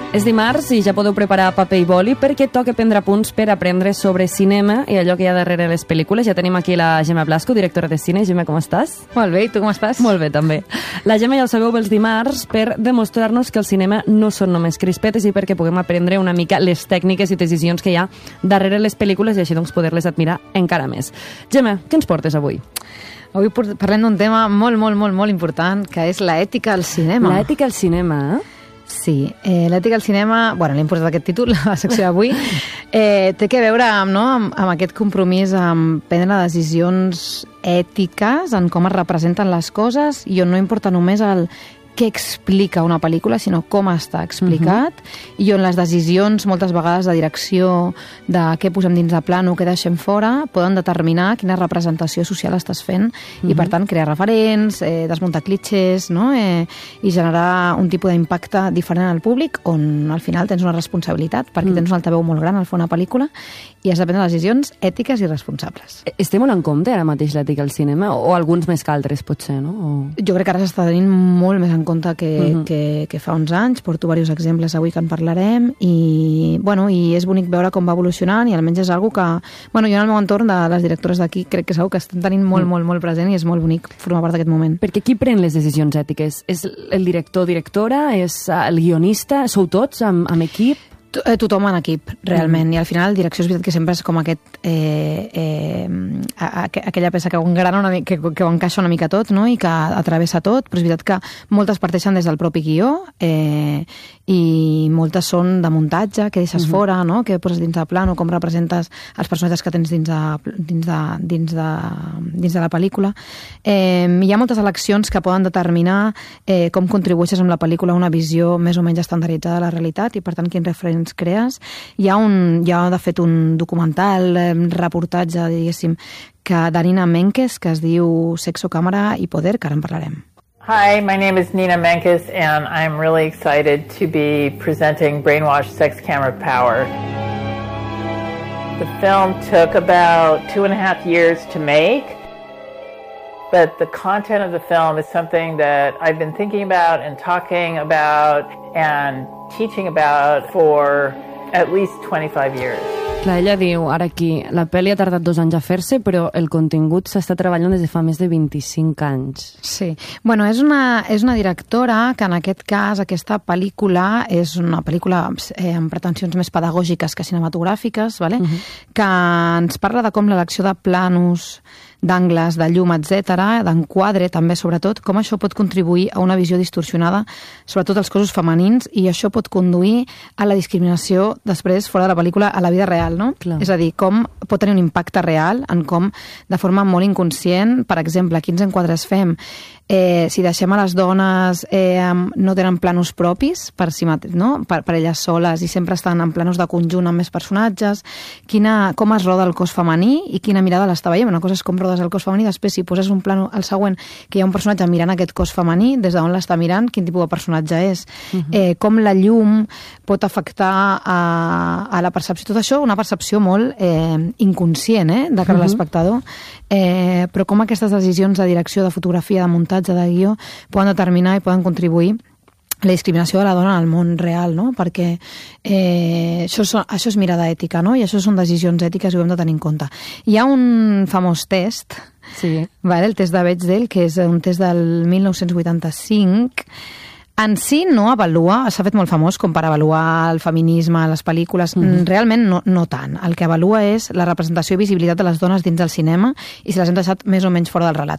És dimarts i ja podeu preparar paper i boli perquè toca prendre apunts per aprendre sobre cinema i allò que hi ha darrere les pel·lícules. Ja tenim aquí la Gemma Blasco, directora de cine. Gemma, com estàs? Molt bé, i tu com estàs? Molt bé, també. La Gemma ja el sabeu els dimarts per demostrar-nos que el cinema no són només crispetes i perquè puguem aprendre una mica les tècniques i decisions que hi ha darrere les pel·lícules i així doncs poder-les admirar encara més. Gemma, què ens portes avui? Avui parlem d'un tema molt important, que és l'ètica al cinema. L'ètica al cinema, eh? Sí, l'ètica al cinema, bueno, l'he posat aquest títol, la secció d'avui, té que veure amb aquest compromís amb prendre decisions ètiques en com es representen les coses i on no importa només el què explica una pel·lícula, sinó com està explicat, i on les decisions, moltes vegades de direcció, de què posem dins de plano, què deixem fora, poden determinar quina representació social estàs fent, i per tant crear referents, desmuntar clitxers, no? I generar un tipus d'impacte diferent al públic, on al final tens una responsabilitat, perquè tens un altaveu molt gran al fer una pel·lícula, i has de prendre decisions ètiques i responsables. Estem molt en compte ara mateix l'ètica al cinema, o alguns més que altres, potser, no? Jo crec que ara s'està tenint molt més en compte que fa uns anys. Porto diversos exemples avui que en parlarem i és bonic veure com va evolucionant i almenys és algo que, jo en el meu entorn de les directores d'aquí crec que és algo que estan tenint molt present i és molt bonic formar part d'aquest moment. Perquè qui pren les decisions ètiques? És el director o directora? És el guionista? Sou tots amb equip? Tothom en equip, realment, i al final direcció és veritat que sempre és com aquella peça que ho engrana una mica, que ho encaixa una mica tot, no? I que atravessa tot, però és veritat que moltes parteixen des del propi guió i moltes són de muntatge, que deixes fora, no? Que poses dins de plano, com representes els personatges que tens dins de la pel·lícula. Hi ha moltes eleccions que poden determinar com contribueixes amb la pel·lícula a una visió més o menys estandarditzada de la realitat i per tant quins referents crees. Hi ha de fet un documental, reportatge, diguéssim, de Nina Menkes que es diu Sexo, Càmera i Poder, que ara en parlarem. Hi, my name is Nina Menkes and I'm really excited to be presenting Brainwash Sex Camera Power. The film took about 2.5 years to make, but the content of the film is something that I've been thinking about and talking about and teaching about for at least 25 years. Clar, ella diu, ara aquí, la pel·li ha tardat 2 anys a fer-se, però el contingut s'està treballant des de fa més de 25 anys. Sí. Bueno, és una directora que en aquest cas, aquesta pel·lícula és una pel·lícula amb pretensions més pedagògiques que cinematogràfiques, vale? Que ens parla de com l'elecció de planos, d'angles, de llum, etc., d'enquadre també, sobretot, com això pot contribuir a una visió distorsionada, sobretot els cossos femenins, i això pot conduir a la discriminació després, fora de la pel·lícula, a la vida real, no? Clar. És a dir, com pot tenir un impacte real en com, de forma molt inconscient, per exemple, quins enquadres fem, si deixem a les dones no tenen planos propis per si mateix, no? Per elles soles, i sempre estan en planos de conjunt amb més personatges, com es roda el cos femení i quina mirada l'està veient. Una cosa és com rodes el cos femení, després si poses un plano al següent que hi ha un personatge mirant aquest cos femení, des d'on l'està mirant, quin tipus de personatge és, com la llum pot afectar a la percepció. Tot això, una percepció molt inconscient, de cara a l'espectador, però com aquestes decisions de direcció, de fotografia, de muntatge, de guió, poden determinar i poden contribuir a la discriminació de la dona en el món real, no? Perquè això és mirada ètica, no? I això són decisions ètiques i ho hem de tenir en compte. Hi ha un famós test, el test de Bechdel, que és un test del 1985. En si no avalua, s'ha fet molt famós com per avaluar el feminisme, les pel·lícules, realment no tant. El que avalua és la representació i visibilitat de les dones dins del cinema i si les hem deixat més o menys fora del relat.